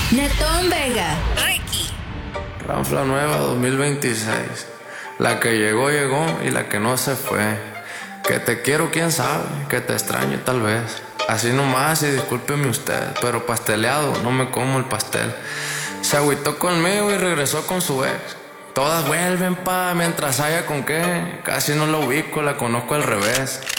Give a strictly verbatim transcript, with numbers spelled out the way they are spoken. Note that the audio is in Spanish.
Netón Vega, Ricky. Ranfla nueva dos mil veintiséis. La que llegó, llegó y la que no se fue. Que te quiero, quién sabe, que te extraño tal vez. Así nomás y discúlpeme usted, pero pasteleado, no me como el pastel. Se agüitó conmigo y regresó con su ex. Todas vuelven pa, mientras haya con qué. Casi no la ubico, la conozco al revés.